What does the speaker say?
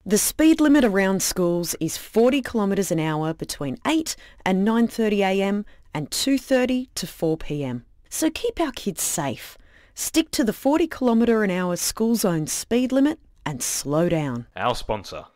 The speed limit around schools is 40 kilometres an hour between 8 and 9:30am and 2:30 to 4pm. So keep our kids safe. Stick to the 40 kilometre an hour school zone speed limit and slow down. Our sponsor.